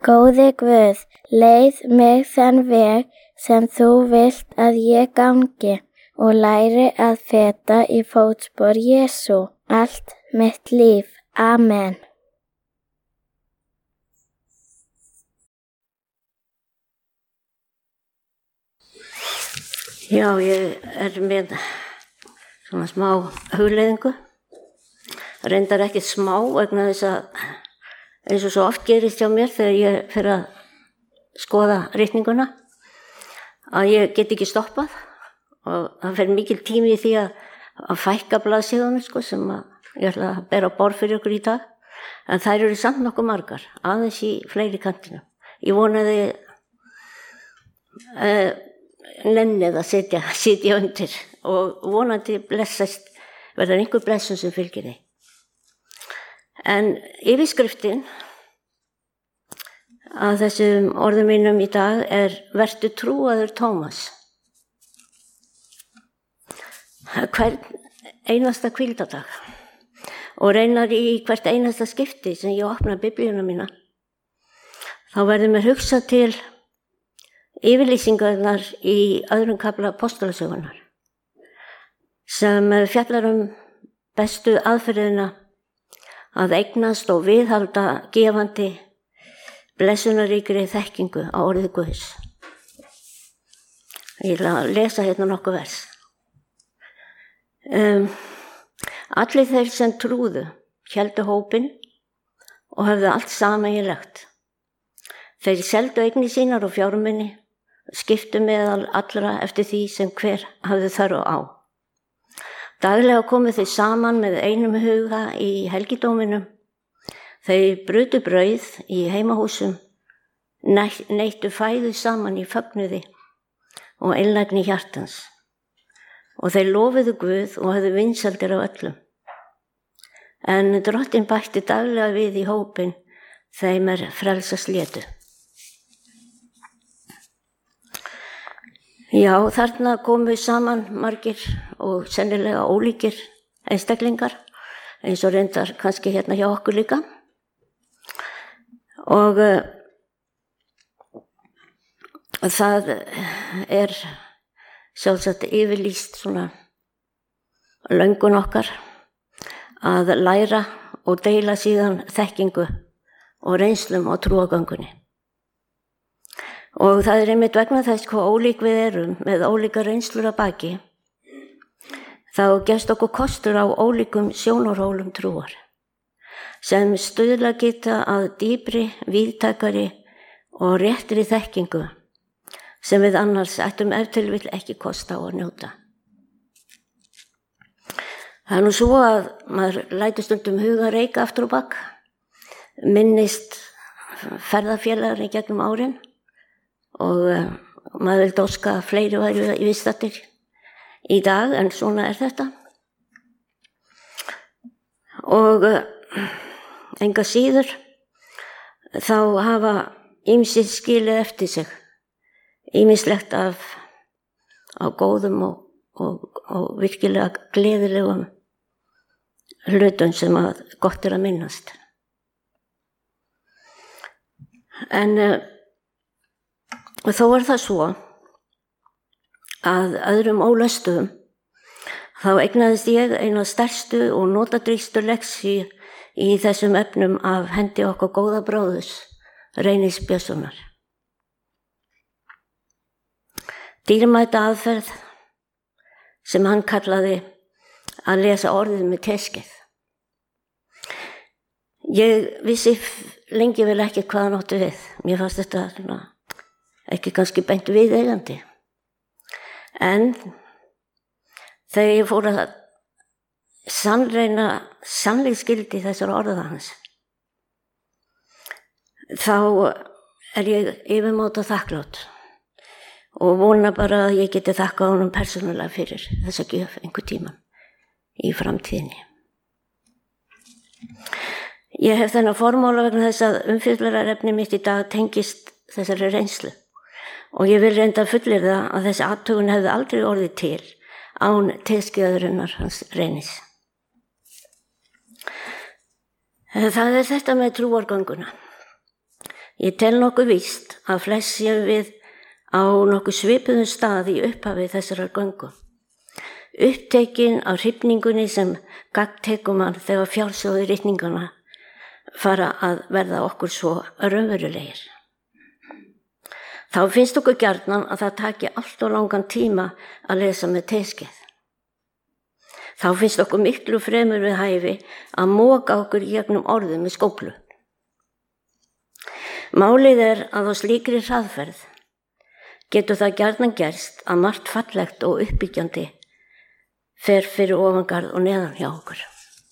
Góði Guð, leið mig þann veg sem þú vilt að ég gangi og læri að feta í fótspor Jesú allt mitt líf. Amen. Já, ég með svona smá hugleiðingu. Reyndar ekki smá vegna þess að eins og svo oft gerist hjá mér þegar ég fer að skoða ritninguna að ég get ekki stoppað og það fer mikil tími í því að fækka blaðsíðunum sem ég ætla að bera á borð fyrir ykkur í dag, en þær eru samt nokkuð margar, aðeins í fleiri kantinu. Ég vonaði nennið að sitja undir og vonandi blessast, verður einhver blessun sem fylgir því. En yfirskriftin að þessum orðum mínum í dag vertu trúaður Tómas. Hvern einasta hvíldardag og reynar í hvert einasta skipti sem ég opna biblíuna mína, þá verður mér hugsað til yfirlýsingarnar í öðrum kafla Apostolasögunnar sem fjallar bestu aðferðina að eignast og viðhalda gefandi blessunaríkri þekkingu á orði Guðs. Ég ætla að lesa hérna nokkuð vers. Allir þeir sem trúðu héldu hópinn og höfðu allt sameiginlegt. Þeir seldu eignir sínar og fjármuni, skiptu meðal allra eftir því sem hver hafði þörf á. Daglega komu þeir saman með einum huga í helgidóminum. Þeir brutu brauð í heimahúsum, neyttu fæðu saman í fögnuði og einlægni hjartans. Og þeir lofuðu Guð og höfðu vinsældir af öllum. En Drottinn bætti daglega við í hópinn þeim frelsast létu. Já, þarna komu saman margir og sennilega ólíkir einstaklingar, eins og reyndar kannski hérna hjá okkur líka. Og það sjálfsagt yfirlýst svona löngun okkar að læra og deila síðan þekkingu og reynslum á trúargöngunni. Og það einmitt vegna þess hvað ólík við erum með ólíka reynslur að baki, þá gefst okkur kostur á ólíkum sjónarhólum trúar, sem stuðla geta að dýpri, víðtækari og réttri þekkingu sem við annars ættum ef til vill ekki kosta á að njóta. Það nú svo að maður lætur stundum huga reika aftur á bak, minnist ferðafélagar í gegnum árin og maður vildi óska að fleiri væru í viðstaddir í dag, en svona þetta. Og enga síður þá hafa ýmsir skilið eftir sig ýmislegt á góðum og virkilega gleðilegum hlutum sem gott að minnast. En þó það svo að öðrum ólöstuðum þá eignaðist ég eina stærstu og notadrýgstu leksíu í þessum efnum af hendi okkar góða bróðurs, Reynis Björnssonar. Dýrmæta aðferð sem hann kallaði að lesa orðið með teskeið. Ég vissi lengi vel ekki hvað hann átti við. Mér fannst þetta ekki kannski beint viðeigandi. En þegar ég fór að sannreyna sannleiksgildi þessar orða hans, þá ég yfirmáta þakklátt og vona bara að ég geti þakkað honum persónulega fyrir þessa gjöf einhver tíma í framtíðinni. Ég hef þennan formála vegna þess að umfjöllunarefni mitt í dag tengist þessari reynslu og ég vil reynda að fullyrða að þessi athugun hefði aldrei orðið til án teskeiðarinnar hans Reynis. Það þetta með trúargönguna. Ég tel nokkuð víst að flest séum við á nokkuð svipuðum stað í upphafi þessarar göngu. Upptekin af hrifningunni sem gagntekur mann þegar fjársjóði ritningana fara að verða okkur svo raunverulegir. Þá finnst okkur gjarnan að það taki allt og langan tíma að lesa með teskeið. Þá finnst okkur miklu fremur við hæfi að moka okkur í gegnum orðum með skóflu. Málið að á slíkri hraðferð getur það gjarnan gerst að margt fallegt og uppbyggjandi fer fyrir ofangarð og neðan hjá okkur.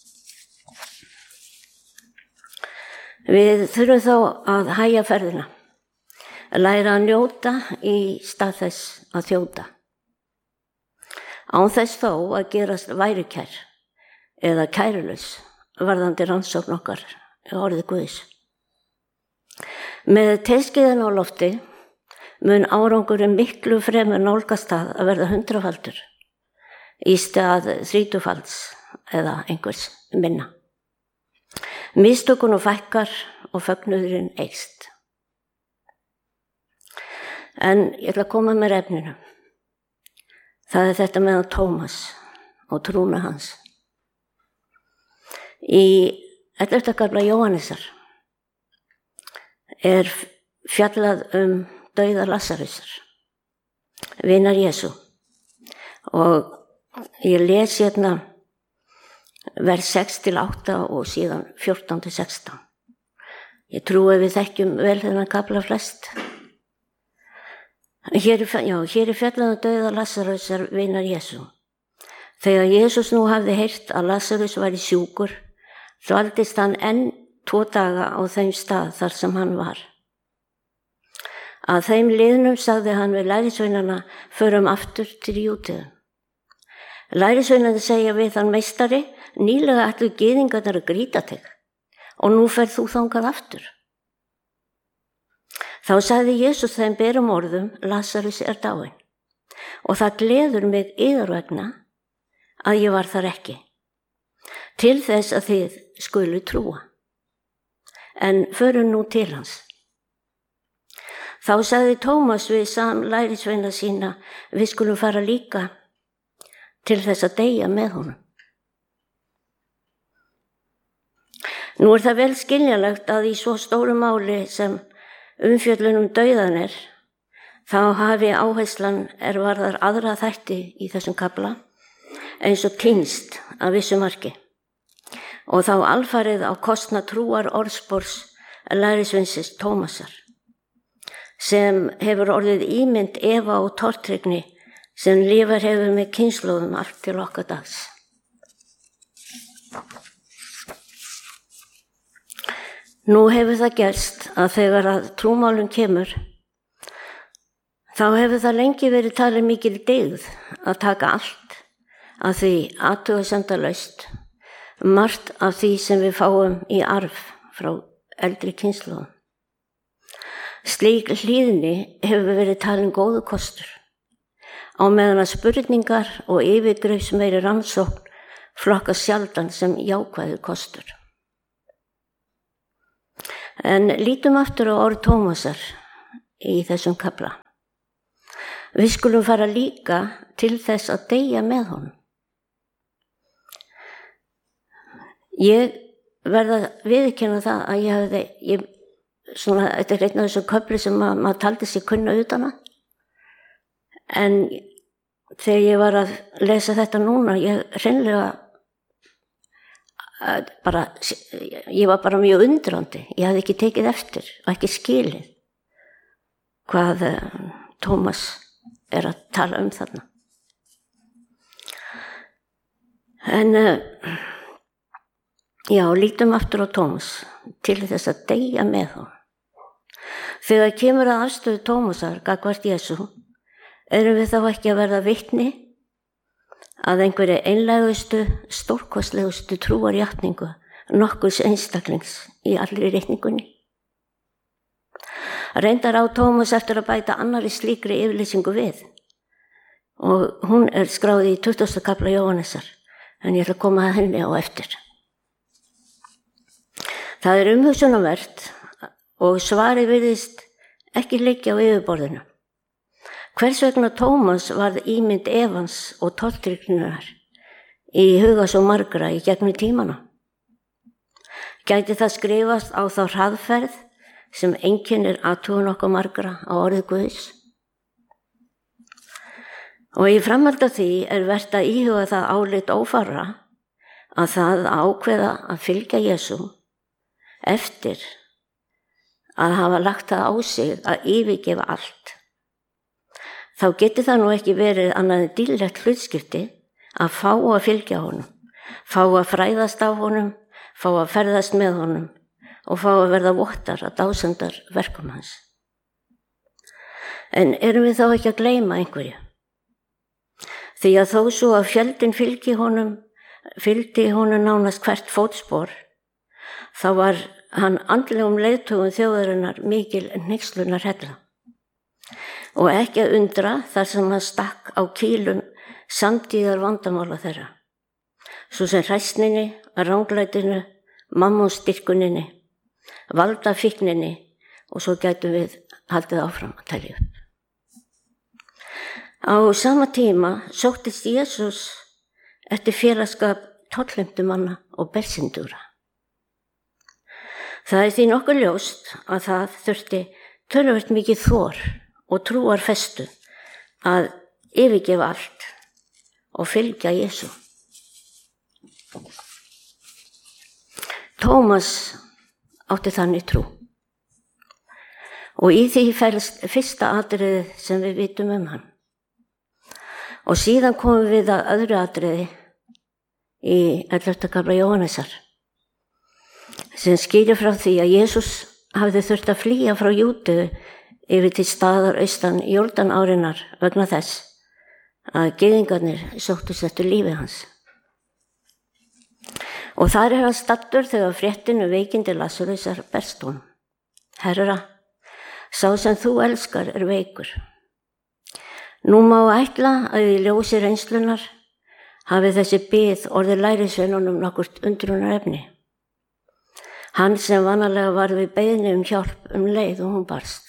Við þurfum þá að hægja ferðina, að læra að njóta í stað þess að þjóta. Án þess þó að gerast værukær eða kærulaus varðandi rannsókn okkar orðið Guðs. Með teskeiðan á lofti mun árangurinn miklu fremur nálgast það að verða 100-faldur í stað 30-falds eða einhvers minna. Mistökun og fækkar og fögnuðurinn eykst. En ég ætla að koma með efninu. Það þetta með Tómas og trúna hans. Í 11. kafla Jóhannesar fjallað dauða Lasarusar, vinar Jesú. Og ég les hérna vers 6-8 og síðan 14-16. Ég trúi við þekkjum vel þennan kafla flest. Hér fjallað dauða Lasarusar, vinar Jesú. Þegar Jesús nú hafði heyrt að Lasarus væri sjúkur, dvaldist hann enn 2 daga á þeim stað þar sem hann var. Að þeim liðnum sagði hann við lærisveinana, förum aftur til Júdeu. Lærisveinarnir segja við hann, meistari, nýlega ætlu gyðingarnir að grýta þig og nú ferð þú þangað aftur. Þá sagði Jesús þeim berum orðum, Lasarus dáinn og það gleður mig yður vegna að ég var þar ekki, til þess að þið skulu trúa. En förum nú til hans. Þá sagði Tómas við lærisveina sína, við skulum fara líka til þess að deyja með honum. Nú það vel skiljanlegt að í svo stóru máli sem umfjöllun dauðan þá hafi áherslan varðar aðra þætti í þessum kafla eins og týnst af vissu marki og þá alfarið á kostnað trúar orðspors lærisveinsins Tómasar sem hefur orðið ímynd efa og tortryggni sem lifar hefur með kynslóðum allt til okkar dags. Nú hefur það gerst að þegar að trúmálum kemur, þá hefur það lengi verið talið mikil dyggð að taka allt af því athugasemdalaust, margt af því sem við fáum í arf frá eldri kynslóðum. Slík hlýðni hefur verið talin góðu kostur, á meðan að spurningar og yfirgripsmeiri rannsókn flokkast sjaldan sem jákvæður kostur. En lítum aftur á orð Tómasar í þessum kafla. Við skulum fara líka til þess að deyja með honum. Ég verða viðurkenna það að þetta einn af þessum köfli sem maður taldi sig kunna utan að. En þegar ég var að lesa þetta núna, ég var bara mjög undrandi. Ég hafði ekki tekið eftir og ekki skilið hvað Tómas að tala þarna. En lítum aftur á Tómas til þess að deyja með honum. Þegar kemur að afstöðu Tómasar gagnvart Jesú, erum við þá ekki að verða vitni að einhverju einlægustu, stórkostlegustu trúarjátningu nokkurs einstaklings í allri reikningunni. Reyndar á Tómas eftir að bæta annarri slíkri yfirlýsingu við og hún skráð í 20. kafla Jóhannesar, en ég ætla að koma að henni á eftir. Það umhugsunarvert og svari virðist ekki liggja á yfirborðinu. Hvers vegna Tómas varð ímynd efans og tortrygninnar í huga svo margra í gegnum tímana? Gæti það skrifast á þá hraðferð sem einkennir athugun okkar margra á orðið Guðs? Og í framhaldi af því vert að íhuga það álit ófárra að það ákveða að fylgja Jesú eftir að hafa lagt það á sig að yfirgefa allt. Þá geti það nú ekki verið annað en dýrlegt hlutskipti að fá að fylgja honum, fá að fræðast af honum, fá að ferðast með honum og fá að verða vottar að dásendar verkum hans. En erum við þá ekki að gleyma einhverju? Því að þó svo að fjöldinn fylgdi honum nánast hvert fótspor, þá var hann andlegum leiðtogum þjóðarinnar mikil hneykslunar hella. Og ekki að undra þar sem hann stakk á kýlum samtíðar vandamála þeirra, svo sem hræsninni, ranglætinu, mammonsdýrkuninni, valdafíkninni og svo gætum við haldið áfram að telja upp. Á sama tíma sóttist Jesús eftir félagsskap tollheimtumanna og bersindúra. Það því nokkuð ljóst að það þurfti töluvert mikið þor og trúarfestu að yfirgefa allt og fylgja Jesú. Tómas átti þannig trú. Og í því felst fyrsta atriði sem við vitum hann. Og síðan komum við að öðru atriði í 11. kafla Jóhannesar, sem skýrir frá því að Jesús hafði þurft að flýja frá Júdeu yfir til staðar austan Jórdanárinnar vegna þess að gyðingarnir sóttust eftir lífi hans. Og þar hann staddur þegar fréttin veikindi Lasarusar berst honum. Herra, sá sem þú elskar veikur. Nú má ætla að í ljósi reynslunar hafi þessi bið orðið lærisveinunum nokkurt undrunarefni. Hann sem vanalega var við beiðni hjálp leið og hún barst.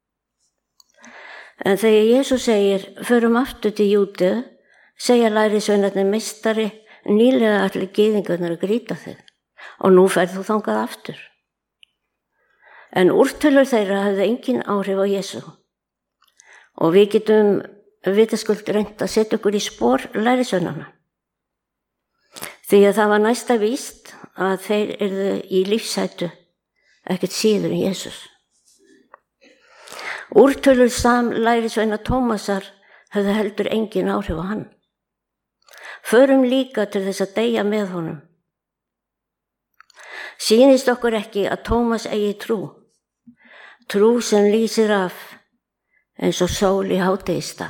En þegar Jesús segir, förum aftur til Júdeu, segja lærisveinarnir, meistari, nýlega allir gyðingarnir að grýta þig og nú ferð þú þangað aftur. En úrtölur þeirra hafði engin áhrif á Jesú og við getum vitaskuld reynt að setja okkur í spor lærisveinanna. Því að það var næsta víst að þeir yrðu í lífshættu ekkert síður en Jesús. Úrtölur lærisveina Tómasar höfðu heldur engin áhrif á hann. Förum líka til þess að deyja með honum. Sýnist okkur ekki að Tómas eigi trú sem lýsir af eins og sól í hádegistað.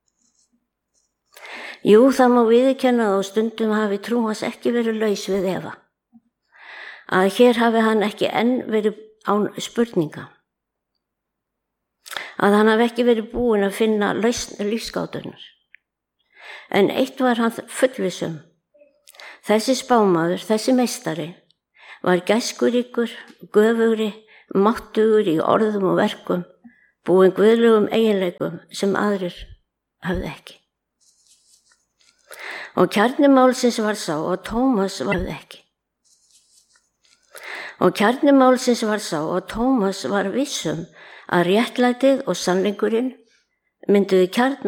Jú, það má viðurkenna og stundum hafi trú hans ekki verið laus við efa. Að hér hafi hann ekki enn verið án spurninga. Að hann hafi ekki verið búinn að finna lausn lífsgátunar. En eitt var hann fullvissum. Þessi spámaður, þessi meistari, var gæskuríkur, göfugri, máttugur í orðum og verkum, búinn guðlegum eiginleikum sem aðrir höfðu ekki. Og kjarni málsins var sá að Tómas höfðu ekki. Og kjarni málsins var sá að Tómas var vissum að réttlætið og sannleikurinn mynduðu kjarna